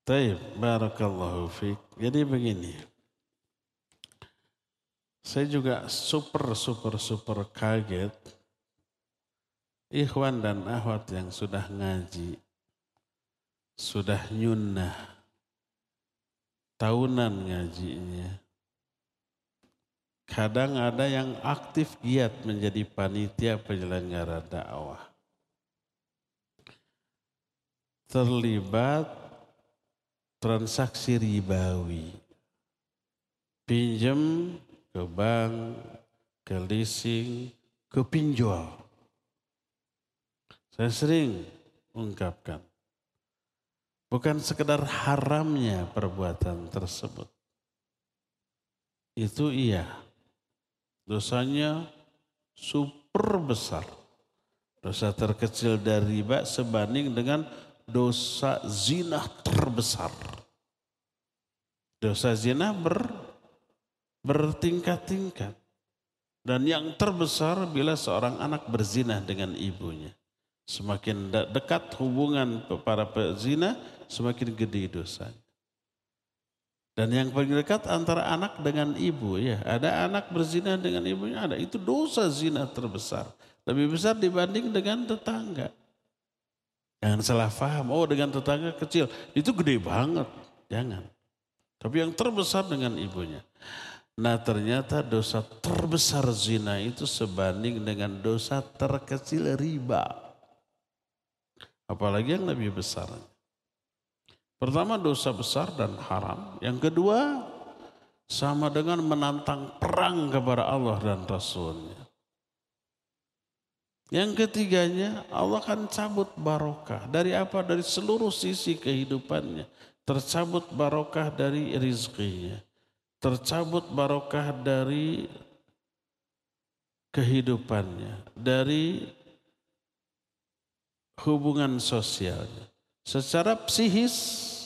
Taib, barakallahu fiik. Jadi begini, saya juga super kaget ikhwan dan akhwat yang sudah ngaji, sudah nyunnah, tahunan ngajinya. Kadang ada yang aktif giat menjadi panitia penyelenggara dakwah. Terlibat transaksi ribawi. Pinjam ke bank, ke leasing, ke pinjol. Saya sering ungkapkan. Bukan sekedar haramnya perbuatan tersebut. Itu iya. Dosanya super besar. Dosa terkecil dari riba sebanding dengan dosa zina terbesar. Dosa zina bertingkat-tingkat. Dan yang terbesar bila seorang anak berzina dengan ibunya. Semakin dekat hubungan para pezina, semakin gede dosanya. Dan yang paling dekat antara anak dengan ibu ya. Ada anak berzina dengan ibunya, ada. Itu dosa zina terbesar. Lebih besar dibanding dengan tetangga. Jangan salah paham, oh dengan tetangga kecil. Itu gede banget, jangan. Tapi yang terbesar dengan ibunya. Nah ternyata dosa terbesar zina itu sebanding dengan dosa terkecil riba. Apalagi yang lebih besar. Pertama dosa besar dan haram. Yang kedua sama dengan menantang perang kepada Allah dan Rasulnya. Yang ketiganya Allah akan cabut barokah. Dari apa? Dari seluruh sisi kehidupannya. Tercabut barokah dari rizkinya. Tercabut barokah dari kehidupannya. Dari hubungan sosialnya. Secara psikis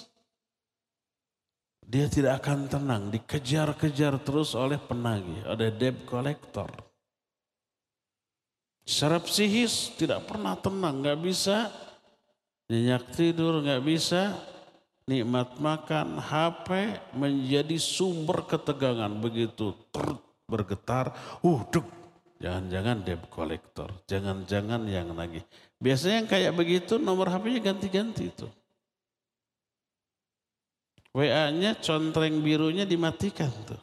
dia tidak akan tenang, dikejar-kejar terus oleh penagih, oleh debt collector. Secara psikis tidak pernah tenang, nggak bisa nyenyak tidur, nggak bisa nikmat makan. HP menjadi sumber ketegangan, begitu bergetar, deg. Jangan-jangan debt collector, jangan-jangan yang nagih. Biasanya yang kayak begitu nomor HP-nya ganti-ganti itu. WA-nya contreng birunya dimatikan tuh.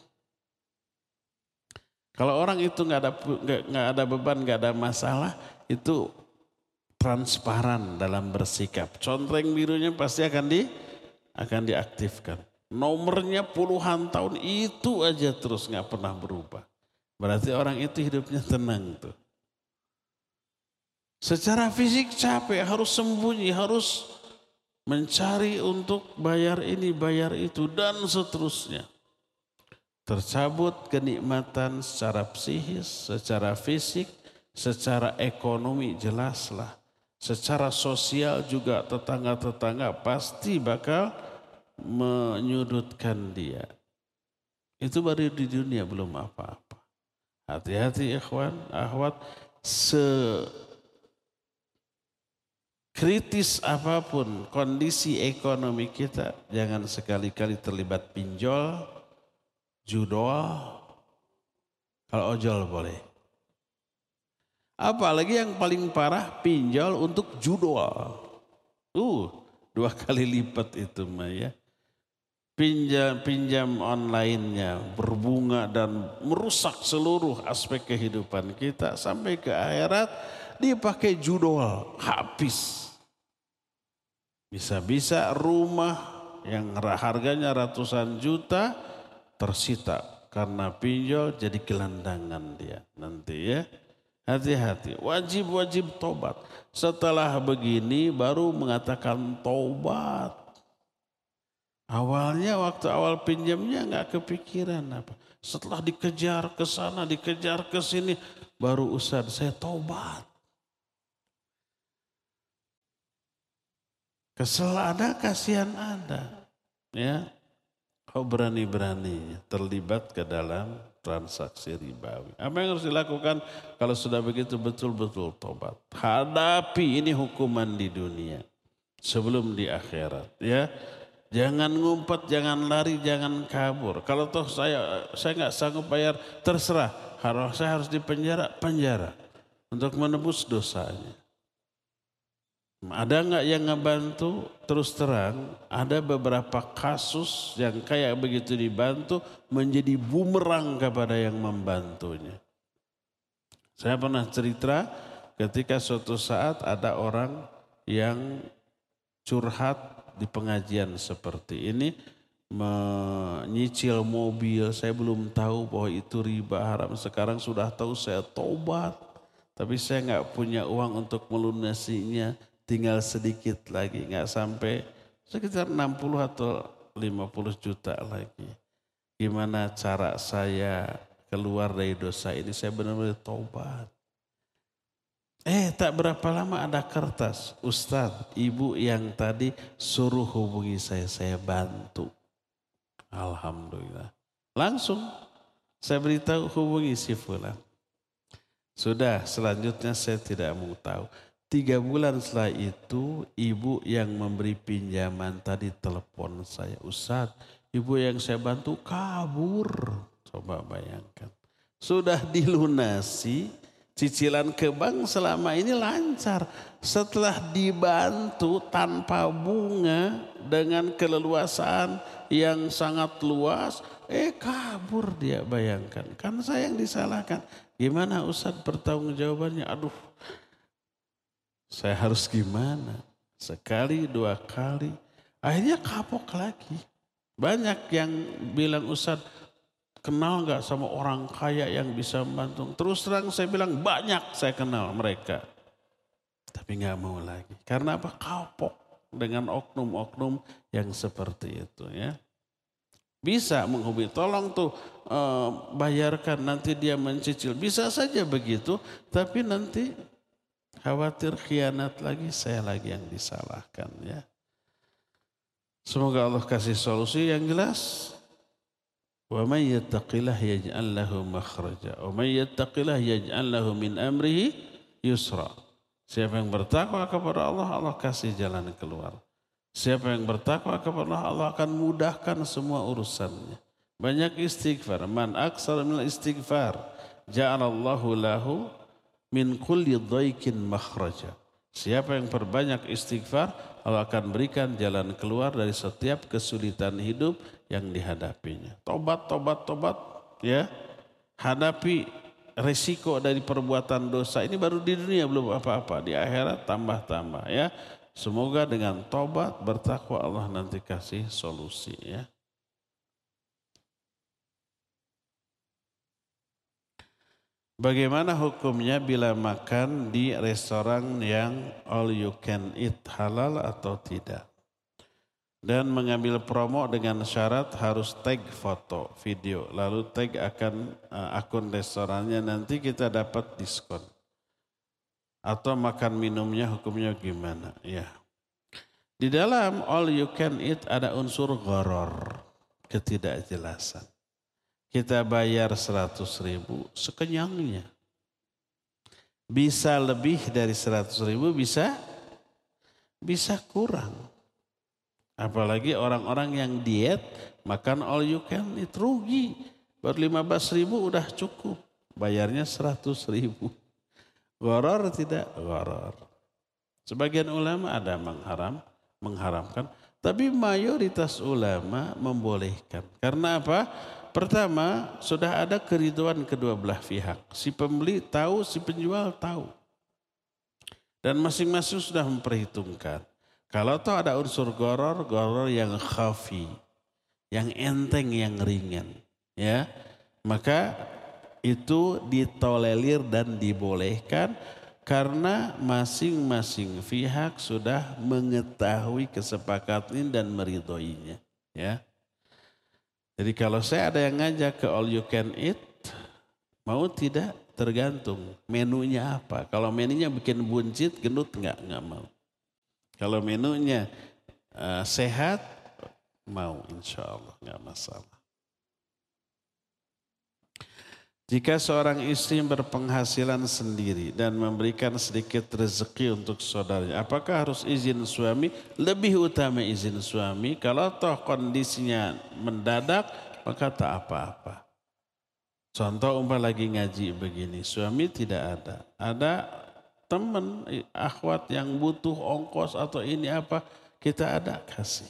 Kalau orang itu nggak ada beban, nggak ada masalah, itu transparan dalam bersikap. Contreng birunya pasti akan diaktifkan. Nomornya puluhan tahun itu aja terus nggak pernah berubah. Berarti orang itu hidupnya tenang tuh. Secara fisik capek, harus sembunyi, harus mencari untuk bayar ini, bayar itu, dan seterusnya. Tercabut kenikmatan secara psikis, secara fisik, secara ekonomi jelaslah. Secara sosial juga tetangga-tetangga pasti bakal menyudutkan dia. Itu baru di dunia belum apa-apa. Hati-hati ikhwan, akhwat, kritis apapun kondisi ekonomi kita, jangan sekali-kali terlibat pinjol, judol, kalau ojol boleh. Apalagi yang paling parah pinjol untuk judol. 2 kali lipat itu mah ya. Pinjam online-nya berbunga dan merusak seluruh aspek kehidupan kita. Sampai ke akhirat dipakai judol, habis. Bisa-bisa rumah yang harganya ratusan juta tersita karena pinjol, jadi gelandangan dia nanti ya. Hati-hati, wajib tobat. Setelah begini baru mengatakan tobat. Awalnya waktu awal pinjamnya nggak kepikiran apa. Setelah dikejar ke sana, dikejar ke sini, baru Ustaz saya tobat. Kesel ada, kasihan ada. Ya, kau berani-berani terlibat ke dalam transaksi ribawi. Apa yang harus dilakukan kalau sudah begitu? Betul-betul tobat. Hadapi ini hukuman di dunia sebelum di akhirat. Ya, Jangan ngumpet, jangan lari, jangan kabur. Kalau toh saya nggak sanggup bayar, terserah. Saya harus dipenjara, penjara untuk menebus dosanya. Ada nggak yang ngebantu? Terus terang, ada beberapa kasus yang kayak begitu dibantu menjadi bumerang kepada yang membantunya. Saya pernah cerita ketika suatu saat ada orang yang curhat di pengajian seperti ini, menyicil mobil, saya belum tahu bahwa itu riba haram. Sekarang sudah tahu, saya tobat, tapi saya nggak punya uang untuk melunasinya, tinggal sedikit lagi, nggak sampai sekitar 60 atau 50 juta lagi. Gimana cara saya keluar dari dosa ini? Saya benar-benar tobat. Tak berapa lama ada kertas, Ustadz, ibu yang tadi suruh hubungi saya bantu. Alhamdulillah. Langsung saya beritahu hubungi si fulan. Sudah, selanjutnya saya tidak mau tahu. 3 bulan setelah itu, ibu yang memberi pinjaman tadi telepon saya. Ustadz, ibu yang saya bantu kabur. Coba bayangkan. Sudah dilunasi, cicilan ke bank selama ini lancar. Setelah dibantu tanpa bunga dengan keleluasaan yang sangat luas, kabur dia, bayangkan. Kan saya yang disalahkan. Gimana Ustadz pertanggungjawabannya? Aduh, saya harus gimana? Sekali, 2 kali. Akhirnya kapok lagi. Banyak yang bilang, Ustadz, kenal gak sama orang kaya yang bisa membantu? Terus terang saya bilang banyak saya kenal mereka. Tapi gak mau lagi. Karena apa? Kapok dengan oknum-oknum yang seperti itu ya. Bisa menghubungi, tolong tuh bayarkan, nanti dia mencicil. Bisa saja begitu, tapi nanti khawatir khianat lagi, saya lagi yang disalahkan ya. Semoga Allah kasih solusi yang jelas. Wa may yattaqillah yaj'al lahu makhraja wa may yattaqillah yaj'al lahu min amrihi yusra. Siapa yang bertakwa kepada Allah, Allah kasih jalan keluar. Siapa yang bertakwa kepada Allah, Allah akan mudahkan semua urusannya. Banyak istighfar. Man aksara min istighfar ja'alallahu lahu min kulli dhaikin makhraja. Siapa yang perbanyak istighfar, Allah akan berikan jalan keluar dari setiap kesulitan hidup yang dihadapinya. Tobat ya. Hadapi resiko dari perbuatan dosa ini baru di dunia belum apa-apa, di akhirat tambah-tambah ya. Semoga dengan tobat bertakwa Allah nanti kasih solusi ya. Bagaimana hukumnya bila makan di restoran yang all you can eat, halal atau tidak? Dan mengambil promo dengan syarat harus tag foto, video, lalu tag akan akun restorannya, nanti kita dapat diskon. Atau makan minumnya hukumnya gimana? Ya. Di dalam all you can eat ada unsur gharor, ketidakjelasan. Kita bayar 100.000 sekenyangnya. Bisa lebih dari 100.000, bisa kurang. Apalagi orang-orang yang diet makan all you can eat, rugi. Baru 15.000 udah cukup, bayarnya 100.000. Gharor tidak? Gharor. Sebagian ulama ada mengharamkan, tapi mayoritas ulama membolehkan. Karena apa? Pertama, sudah ada keriduan kedua belah pihak. Si pembeli tahu, si penjual tahu. Dan masing-masing sudah memperhitungkan. Kalau tahu ada unsur gharor yang khafi, yang enteng, yang ringan, ya, maka itu ditolerir dan dibolehkan karena masing-masing pihak sudah mengetahui kesepakatan dan meridhoinya, ya. Jadi kalau saya ada yang ngajak ke all you can eat, mau tidak tergantung menunya apa. Kalau menunya bikin buncit, gendut enggak mau. Kalau menunya sehat, mau, insya Allah enggak masalah. Jika seorang istri berpenghasilan sendiri dan memberikan sedikit rezeki untuk saudaranya, apakah harus izin suami? Lebih utama izin suami. Kalau toh kondisinya mendadak, maka tak apa-apa. Contoh lagi ngaji begini, suami tidak ada. Ada teman, akhwat yang butuh ongkos atau ini apa, kita ada kasih.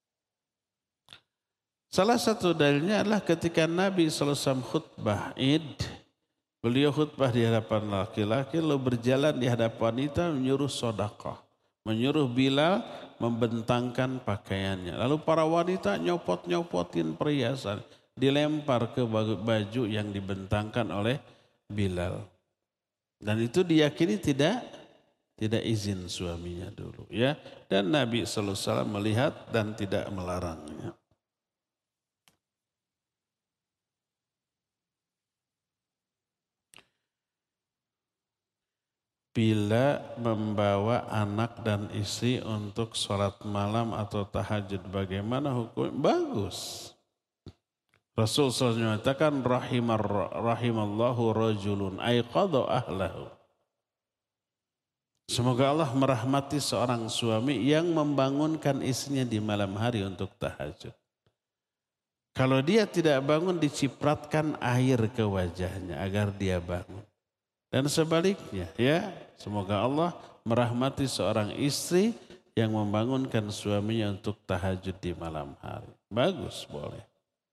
Salah satu dalilnya adalah ketika Nabi SAW khutbah Id, beliau khutbah di hadapan laki-laki, lalu berjalan di hadapan wanita menyuruh sedekah, menyuruh Bilal membentangkan pakaiannya. Lalu para wanita nyopot-nyopotin perhiasan, dilempar ke baju yang dibentangkan oleh Bilal. Dan itu diyakini tidak izin suaminya dulu, ya. Dan Nabi SAW melihat dan tidak melarangnya. Bila membawa anak dan istri untuk sholat malam atau tahajud, bagaimana hukum? Bagus. Rasul SAW mengatakan rahimallahu rajulun ayqadha ahlahu. Semoga Allah merahmati seorang suami yang membangunkan istrinya di malam hari untuk tahajud. Kalau dia tidak bangun, dicipratkan air ke wajahnya agar dia bangun. Dan sebaliknya, ya, semoga Allah merahmati seorang istri yang membangunkan suaminya untuk tahajud di malam hari. Bagus, boleh.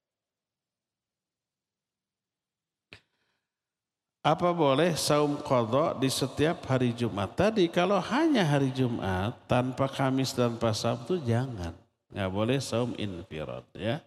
Apa boleh saum qadha di setiap hari Jumat? Tadi kalau hanya hari Jumat tanpa Kamis dan tanpa Sabtu jangan. Nggak boleh saum infirad, ya.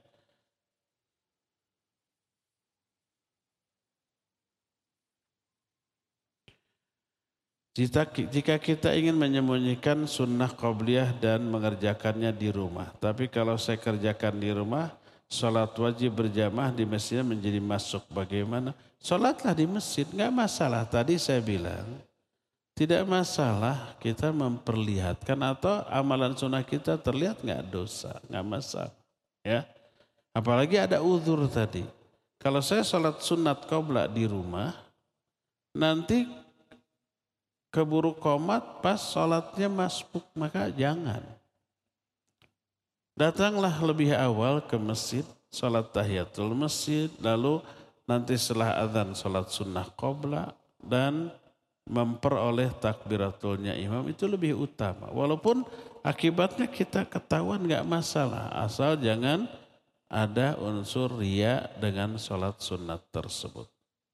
Jika kita ingin menyembunyikan sunnah qabliyah dan mengerjakannya di rumah. Tapi kalau saya kerjakan di rumah, sholat wajib berjamaah di masjid menjadi masuk. Bagaimana? Sholatlah di masjid, nggak masalah. Tadi saya bilang, tidak masalah kita memperlihatkan atau amalan sunnah kita terlihat nggak dosa, nggak masalah. Ya, apalagi ada uzur tadi. Kalau saya sholat sunat qobla di rumah, nanti keburu qomat pas sholatnya masbuk, maka jangan. Datanglah lebih awal ke masjid, sholat tahiyatul masjid, lalu nanti setelah azan sholat sunnah qobla dan memperoleh takbiratulnya imam, itu lebih utama. Walaupun akibatnya kita ketahuan gak masalah, asal jangan ada unsur riya dengan sholat sunat tersebut.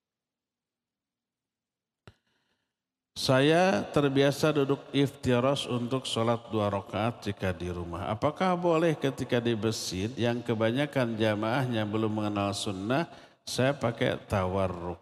Saya terbiasa duduk iftirash untuk sholat 2 rakaat jika di rumah. Apakah boleh ketika di masjid yang kebanyakan jamaahnya belum mengenal sunnah, saya pakai tawarruk?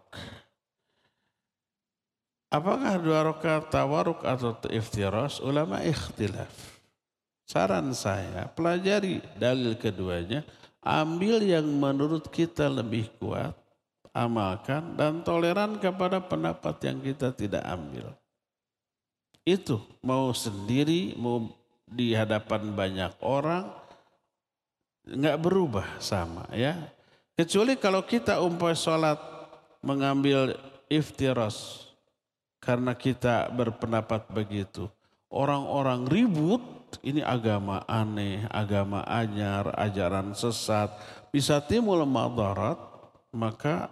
Apakah 2 rakaat tawarruk atau iftirash? Ulama ikhtilaf. Saran saya, pelajari dalil keduanya, ambil yang menurut kita lebih kuat, amalkan, dan toleran kepada pendapat yang kita tidak ambil. Itu mau sendiri, mau di hadapan banyak orang, nggak berubah sama, ya. Kecuali kalau kita sholat mengambil iftirash karena kita berpendapat begitu. Orang-orang ribut, ini agama aneh, agama anyar, ajaran sesat, bisa timbul madarat, maka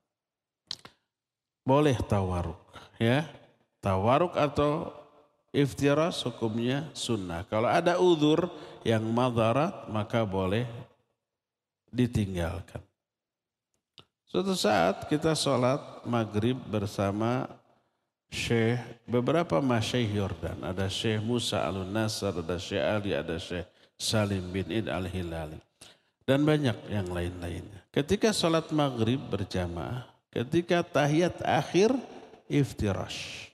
boleh tawaruk, ya. Tawaruk atau iftirash hukumnya sunnah. Kalau ada uzur yang madarat, maka boleh ditinggalkan. Suatu saat kita sholat maghrib bersama Syekh, beberapa masyayikh Yordan. Ada Syekh Musa Al-Nasr, ada Syekh Ali, ada Syekh Salim bin Id Al-Hilali. Dan banyak yang lain-lainnya. Ketika sholat maghrib berjamaah, ketika tahiyat akhir iftirash.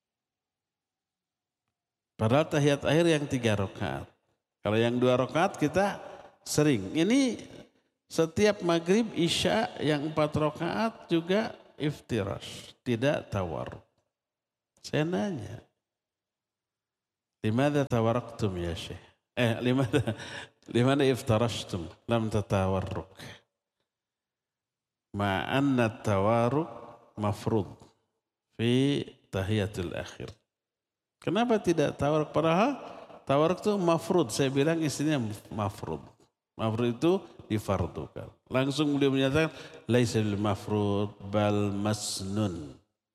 Padahal tahiyat akhir yang 3 rakaat. Kalau yang 2 rakaat kita sering. Ini setiap maghrib isya yang 4 rakaat juga iftirash. Tidak tawarruk. Saya nanya. Limada tawarraktum ya Syekh? Limada iftarashtum lam tatawarruk? ma'anna tawaruk mafrud fi tahiyatul akhir. Kenapa tidak tawaruk? Padahal tawaruk itu mafrud. Saya bilang istrinya mafrud. Mafrud itu difardukan. Langsung beliau menyatakan laisa bil mafrud bal masnun.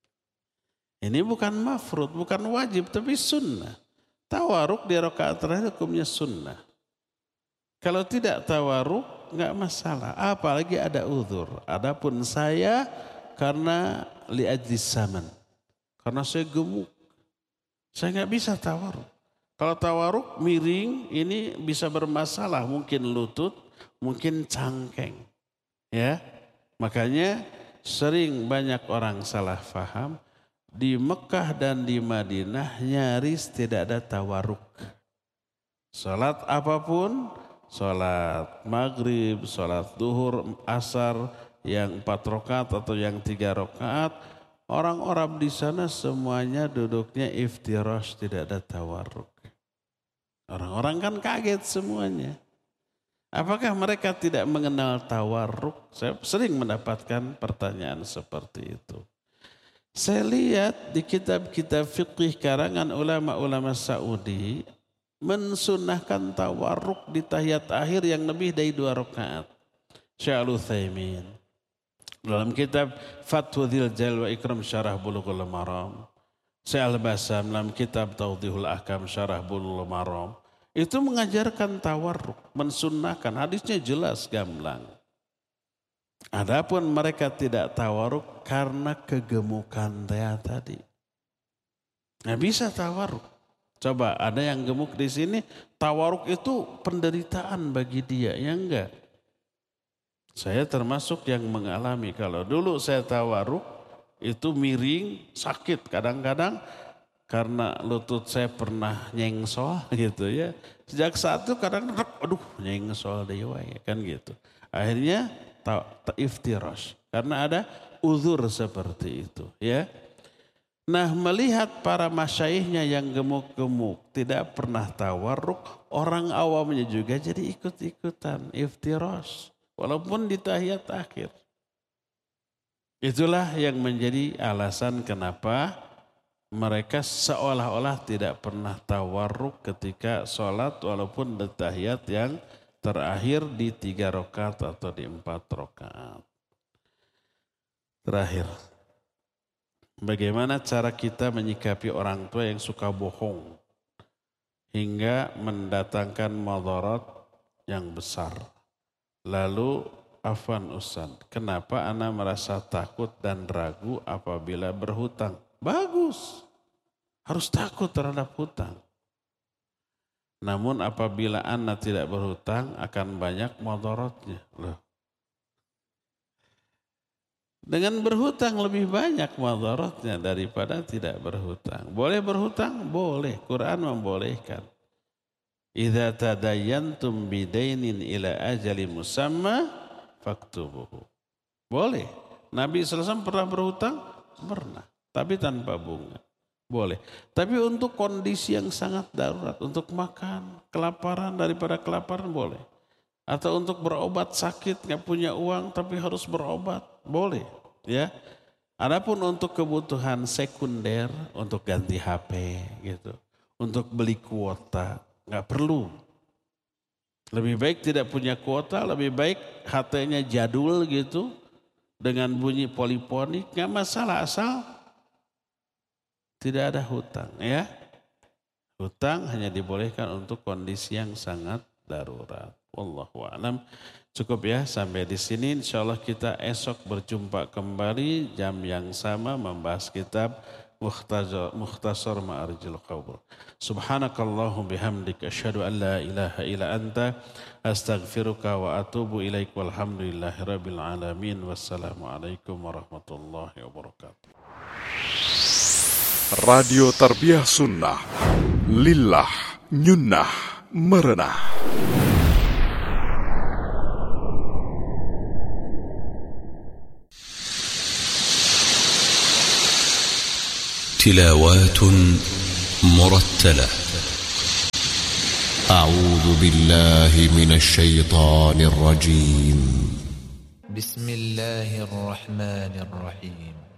Ini bukan mafrud, bukan wajib tapi sunnah. Tawaruk di rakaat terakhir hukumnya sunnah. Kalau tidak tawaruk enggak masalah, apalagi ada uzur. Adapun saya karena li'ajlis zaman. Karena saya gemuk. Saya nggak bisa tawaruk. Kalau tawaruk miring ini bisa bermasalah, mungkin lutut, mungkin cangkeng. Ya, makanya sering banyak orang salah faham. Di Mekah dan di Madinah nyaris tidak ada tawaruk. Salat apapun, salat maghrib, salat duhur, asar yang 4 rakaat atau yang 3 rakaat. Orang-orang di sana semuanya duduknya iftirash, tidak ada tawarruk. Orang-orang kan kaget semuanya. Apakah mereka tidak mengenal tawarruk? Saya sering mendapatkan pertanyaan seperti itu. Saya lihat di kitab-kitab fiqih karangan ulama-ulama Saudi mensunnahkan tawarruk di tahiyat akhir yang lebih dari 2 rakaat. Syekh Al-Utsaimin dalam kitab Fathul Jalil wa Ikram Syarah Bulughul Maram, Syekh Al-Bassam dalam kitab Tawdihul Ahkam Syarah Bulughul Maram itu mengajarkan tawarruk, mensunnahkan, hadisnya jelas gamblang. Adapun mereka tidak tawarruk karena kegemukan dia tadi. Nggak bisa tawarruk. Coba ada yang gemuk di sini, tawarruk itu penderitaan bagi dia, ya enggak? Saya termasuk yang mengalami, kalau dulu saya tawarruk itu miring, sakit kadang-kadang karena lutut saya pernah nyengsol gitu ya. Sejak saat itu kadang aduh nyengsol dewa ya kan gitu. Akhirnya iftirash karena ada uzur seperti itu ya. Nah, melihat para masyayihnya yang gemuk-gemuk tidak pernah tawarruk, orang awamnya juga jadi ikut-ikutan iftirash. Walaupun di tahiyat akhir. Itulah yang menjadi alasan kenapa mereka seolah-olah tidak pernah tawarruk ketika sholat walaupun di tahiyat yang terakhir di 3 rakaat atau di 4 rakaat. Terakhir, bagaimana cara kita menyikapi orang tua yang suka bohong hingga mendatangkan madarat yang besar? Lalu, afwan Ustaz, kenapa ana merasa takut dan ragu apabila berhutang? Bagus, harus takut terhadap hutang. Namun apabila ana tidak berhutang akan banyak madaratnya. Loh. Dengan berhutang lebih banyak madaratnya daripada tidak berhutang. Boleh berhutang? Boleh, Quran membolehkan. Idza tadayantum bidainin ila ajali musamma faktubuhu. Boleh. Nabi SAW pernah berhutang? Pernah. Tapi tanpa bunga. Boleh. Tapi untuk kondisi yang sangat darurat. Untuk makan, kelaparan daripada kelaparan boleh. Atau untuk berobat sakit, gak punya uang tapi harus berobat. Boleh. Ya. Adapun untuk kebutuhan sekunder, untuk ganti HP gitu. Untuk beli kuota. Nggak perlu. Lebih baik tidak punya kuota, lebih baik HT-nya jadul gitu. Dengan bunyi poliponik, nggak masalah asal tidak ada hutang ya. Hutang hanya dibolehkan untuk kondisi yang sangat darurat. Wallahu a'lam. Cukup ya sampai di sini. Insyaallah kita esok berjumpa kembali jam yang sama membahas kitab Mukhtasar Ma'arijil Qabr. Subhanakallahu bihamdika asyhadu an la ilaha illa anta astaghfiruka wa atubu ilaik walhamdulillahi rabbil alamin. Wassalamualaikum warahmatullahi wabarakatuh. Radio Tarbiyah Sunnah Lillah Nyunnah Merenah. تلاوات مرتلة. أعوذ بالله من الشيطان الرجيم. بسم الله الرحمن الرحيم